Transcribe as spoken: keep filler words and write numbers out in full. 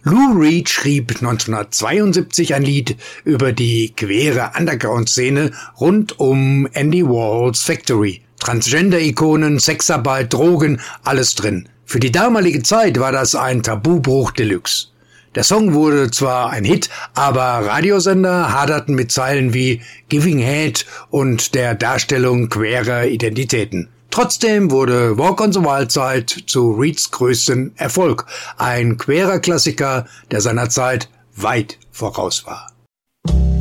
Lou Reed schrieb neunzehnhundertzweiundsiebzig ein Lied über die queere Underground-Szene rund um Andy Warhols Factory. Transgender-Ikonen, Sexarbeit, Drogen, alles drin. Für die damalige Zeit war das ein Tabubruch Deluxe. Der Song wurde zwar ein Hit, aber Radiosender haderten mit Zeilen wie Giving Head und der Darstellung queerer Identitäten. Trotzdem wurde Walk on the Wild Side zu Reeds größten Erfolg. Ein queerer Klassiker, der seiner Zeit weit voraus war.